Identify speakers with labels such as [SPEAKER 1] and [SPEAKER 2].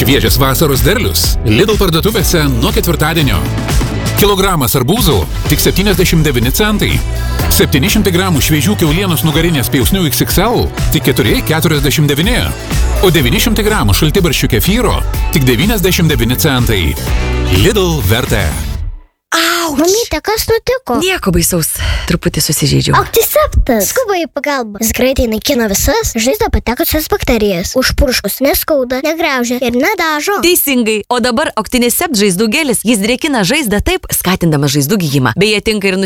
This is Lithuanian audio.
[SPEAKER 1] Šviežias vasaros derlius Lidl parduotuvėse nuo ketvirtadienio. Kilogramas arbūzų tik 79 centai. 700 gramų šviežių kiaulienos nugarinės pjausnių XXL tik 4,49. O 900 gramų šaltibarščių kefyro tik 99 centai. Lidl vertė.
[SPEAKER 2] Auč!
[SPEAKER 3] Mamyte, kas nutiko?
[SPEAKER 2] Nieko baisaus, truputį susižeidžiau.
[SPEAKER 3] Antiseptas. Skuba į pagalbą. Jis greitai naikina visas žaizdą patekusias bakterijas. Užpurškus neskauda, negraužia ir nedažo.
[SPEAKER 2] Teisingai, o dabar Octinisept žaizdų gelis, jis drėkina žaizdą taip, skatindamas žaizdų gijimą. Beje, tinka ir